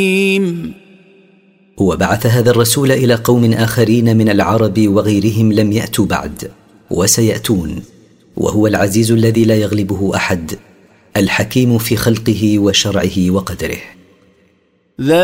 وبعث هذا الرسول إلى قوم آخرين من العرب وغيرهم لم يأتوا بعد وسيأتون، وهو العزيز الذي لا يغلبه أحد، الحكيم في خلقه وشرعه وقدره.